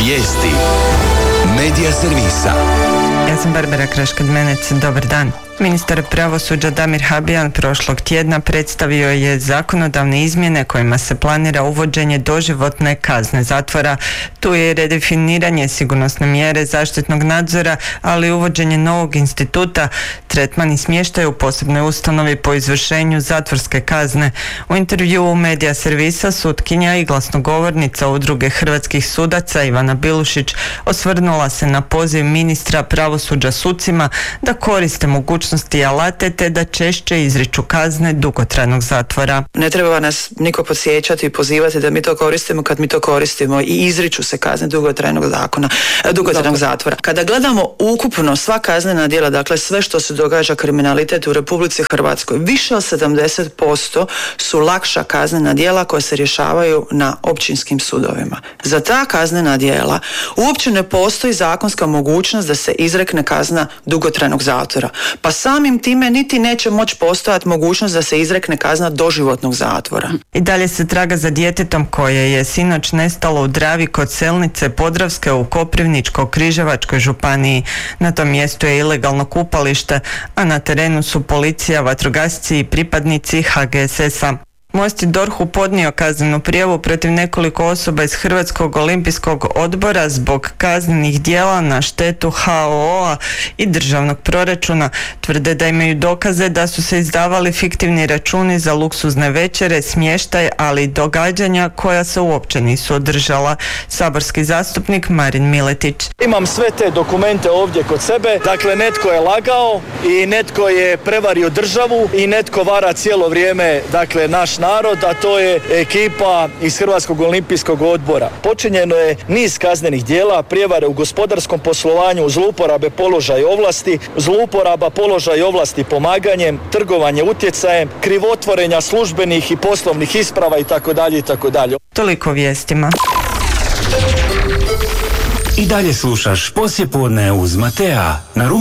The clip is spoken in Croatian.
Vijesti Medija servisa. Ja sam Barbara Kraškad-Menec, dobar dan. Ministar pravosuđa Damir Habijan prošlog tjedna predstavio je zakonodavne izmjene kojima se planira uvođenje doživotne kazne zatvora. Tu je redefiniranje sigurnosne mjere zaštitnog nadzora, ali i uvođenje novog instituta, tretman i smještaj u posebnoj ustanovi po izvršenju zatvorske kazne. U intervjuu Medija servisa sutkinja i glasnogovornica Udruge hrvatskih sudaca Ivana Bilušić osvrnula se na poziv ministra pravosuđa sucima da koriste mogućnosti i alate te da češće izriču kazne dugotrajnog zatvora. Ne treba nas niko podsjećati i pozivati da mi to koristimo kad mi to koristimo i izriču se kazne dugotrajnog zatvora. Kada gledamo ukupno sva kaznena djela, dakle sve što se događa kriminalitet u Republici Hrvatskoj, više od 70% su lakša kaznena djela koja se rješavaju na općinskim sudovima. Za ta kaznena djela uopće ne postoji zakonska mogućnost da se izrekne kazna dugotrajnog zatvora. Pa samim time niti neće moći postojati mogućnost da se izrekne kazna doživotnog zatvora. I dalje se traga za djetetom koje je sinoć nestalo u Dravi kod Selnice Podravske u Koprivničko-križevačkoj županiji. Na tom mjestu je ilegalno kupalište, a na terenu su policija, vatrogasci i pripadnici HGSS-a. Most je DORH-u podnio kaznenu prijavu protiv nekoliko osoba iz Hrvatskog olimpijskog odbora zbog kaznenih djela na štetu HOO-a i državnog proračuna. Tvrde da imaju dokaze da su se izdavali fiktivni računi za luksuzne večere, smještaj, ali i događanja koja se uopće nisu održala. Saborski zastupnik Marin Miletić. Imam sve te dokumente ovdje kod sebe, dakle netko je lagao i netko je prevario državu i netko vara cijelo vrijeme, dakle naš narod, a to je ekipa iz Hrvatskog olimpijskog odbora. Počinjeno je niz kaznenih djela, prijevare u gospodarskom poslovanju, zlouporabe položaja i ovlasti, zlouporaba položaja i ovlasti pomaganjem, trgovanje utjecajem, krivotvorenja službenih i poslovnih isprava itd. itd. Toliko vijestima. I dalje slušaš Poslijepodne uz Matea na